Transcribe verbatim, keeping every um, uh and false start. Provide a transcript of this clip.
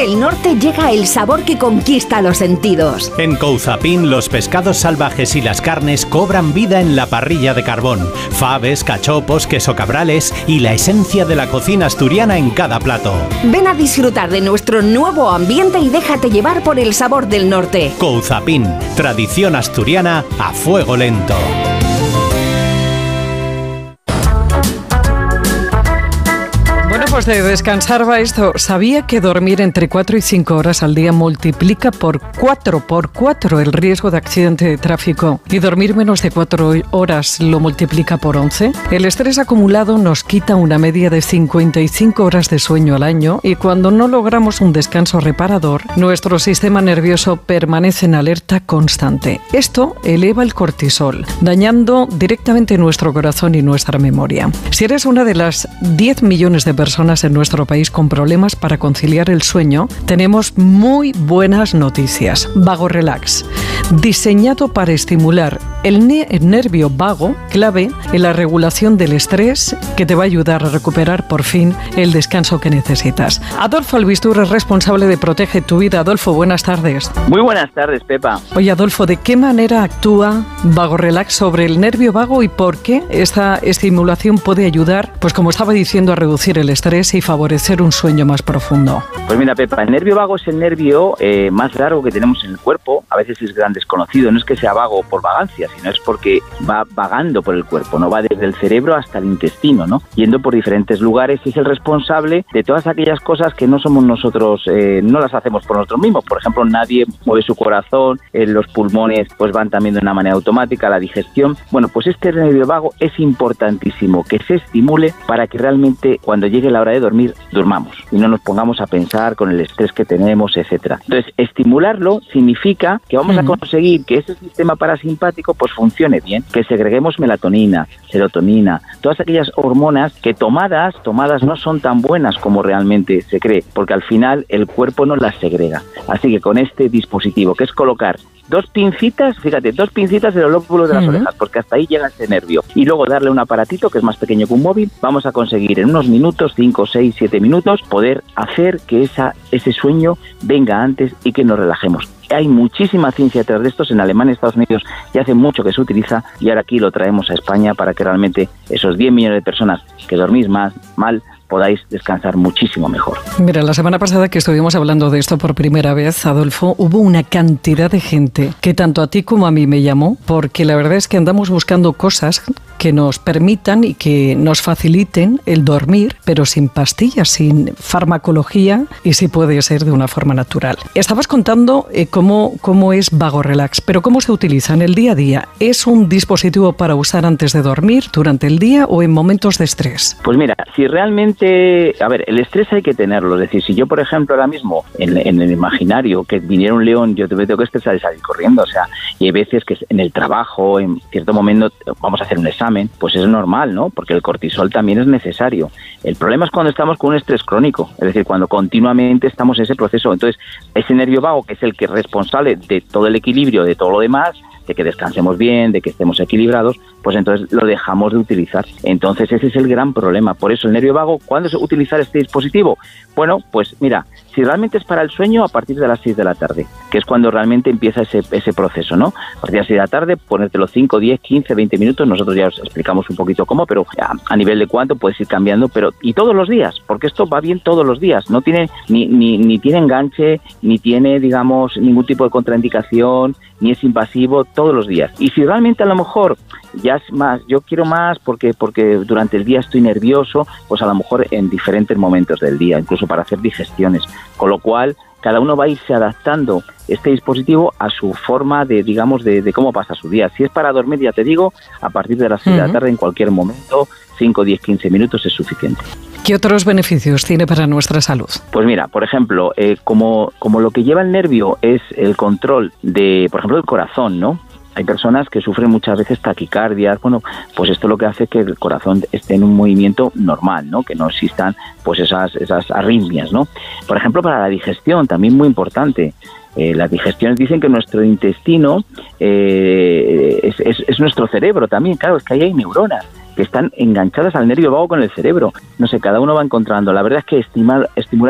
Del norte llega el sabor que conquista los sentidos. En Couzapin, los pescados salvajes y las carnes cobran vida en la parrilla de carbón. Faves, cachopos, queso cabrales y la esencia de la cocina asturiana en cada plato. Ven a disfrutar de nuestro nuevo ambiente y déjate llevar por el sabor del norte. Couzapin, tradición asturiana a fuego lento. Pues de descansar va esto. ¿Sabía que dormir entre cuatro y cinco horas al día multiplica por cuatro, por cuatro el riesgo de accidente de tráfico? ¿Y dormir menos de cuatro horas lo multiplica por once? El estrés acumulado nos quita una media de cincuenta y cinco horas de sueño al año y cuando no logramos un descanso reparador, nuestro sistema nervioso permanece en alerta constante. Esto eleva el cortisol, dañando directamente nuestro corazón y nuestra memoria. Si eres una de las diez millones de personas en nuestro país con problemas para conciliar el sueño, tenemos muy buenas noticias. Vago Relax, diseñado para estimular el, ne- el nervio vago, clave en la regulación del estrés, que te va a ayudar a recuperar por fin el descanso que necesitas. Adolfo Albistur es responsable de Protege tu Vida. Adolfo, buenas tardes. Muy buenas tardes, Pepa. Oye, Adolfo, ¿de qué manera actúa Vago Relax sobre el nervio vago y por qué esta estimulación puede ayudar, pues como estaba diciendo, a reducir el estrés y favorecer un sueño más profundo? Pues mira, Pepa, el nervio vago es el nervio eh, más largo que tenemos en el cuerpo. A veces es gran desconocido, no es que sea vago por vagancia, sino es porque va vagando por el cuerpo, no va desde el cerebro hasta el intestino, ¿no? Yendo por diferentes lugares, y es el responsable de todas aquellas cosas que no somos nosotros, eh, no las hacemos por nosotros mismos. Por ejemplo, nadie mueve su corazón, eh, los pulmones pues van también de una manera automática, la digestión. Bueno, pues este nervio vago es importantísimo que se estimule para que realmente cuando llegue la hora de dormir, durmamos y no nos pongamos a pensar con el estrés que tenemos, etcétera. Entonces, estimularlo significa que vamos uh-huh. a conseguir que ese sistema parasimpático pues funcione bien, que segreguemos melatonina, serotonina, todas aquellas hormonas que tomadas, tomadas no son tan buenas como realmente se cree, porque al final el cuerpo no las segrega. Así que con este dispositivo, que es colocar dos pincitas, fíjate, dos pincitas de los lóbulos de las uh-huh. orejas, porque hasta ahí llega ese nervio, y luego darle un aparatito que es más pequeño que un móvil, vamos a conseguir en unos minutos, cinco, seis, siete minutos, poder hacer que esa, ese sueño venga antes y que nos relajemos. Hay muchísima ciencia detrás de estos. En Alemania y Estados Unidos ya hace mucho que se utiliza y ahora aquí lo traemos a España para que realmente esos diez millones de personas que dormís más mal podáis descansar muchísimo mejor. Mira, la semana pasada que estuvimos hablando de esto por primera vez, Adolfo, hubo una cantidad de gente que tanto a ti como a mí me llamó, porque la verdad es que andamos buscando cosas que nos permitan y que nos faciliten el dormir, pero sin pastillas, sin farmacología y si puede ser de una forma natural. Estabas contando eh, cómo, cómo es Vago Relax, pero ¿cómo se utiliza en el día a día? ¿Es un dispositivo para usar antes de dormir, durante el día o en momentos de estrés? Pues mira, si realmente a ver, el estrés hay que tenerlo. Es decir, si yo, por ejemplo, ahora mismo en, en el imaginario que viniera un león, yo tengo que estresar y salir corriendo. O sea, y hay veces que en el trabajo, en cierto momento, vamos a hacer un examen, pues es normal, ¿no? Porque el cortisol también es necesario. El problema es cuando estamos con un estrés crónico, es decir, cuando continuamente estamos en ese proceso. Entonces, ese nervio vago, que es el que es responsable de todo el equilibrio, de todo lo demás, de que descansemos bien, de que estemos equilibrados, pues entonces lo dejamos de utilizar. Entonces ese es el gran problema. Por eso el nervio vago, ¿cuándo se utilizar este dispositivo? Bueno, pues mira, si realmente es para el sueño, a partir de las seis de la tarde, que es cuando realmente empieza ese, ese proceso, ¿no? A partir de las seis de la tarde, ponértelo cinco, diez, quince, veinte minutos, nosotros ya os explicamos un poquito cómo, pero a, a nivel de cuánto puedes ir cambiando, pero y todos los días, porque esto va bien todos los días, no tiene ni, ni, ni tiene enganche, ni tiene, digamos, ningún tipo de contraindicación, ni es invasivo, todos los días. Y si realmente a lo mejor ya es más, yo quiero más porque porque durante el día estoy nervioso, pues a lo mejor en diferentes momentos del día, incluso para hacer digestiones, con lo cual cada uno va a irse adaptando este dispositivo a su forma de, digamos, de, de cómo pasa su día. Si es para dormir, ya te digo, a partir de las seis uh-huh. de la tarde, en cualquier momento, cinco, diez, quince minutos es suficiente. ¿Qué otros beneficios tiene para nuestra salud? Pues mira, por ejemplo, eh, como, como lo que lleva el nervio es el control de, por ejemplo, del corazón, ¿no? Hay personas que sufren muchas veces taquicardias, bueno, pues esto lo que hace que el corazón esté en un movimiento normal, ¿no? Que no existan pues esas, esas arritmias, ¿no? Por ejemplo, para la digestión, también muy importante. Eh, las digestiones dicen que nuestro intestino eh, es, es, es nuestro cerebro también, claro, es que ahí hay neuronas que están enganchadas al nervio vago con el cerebro. No sé, cada uno va encontrando. La verdad es que estimar, estimular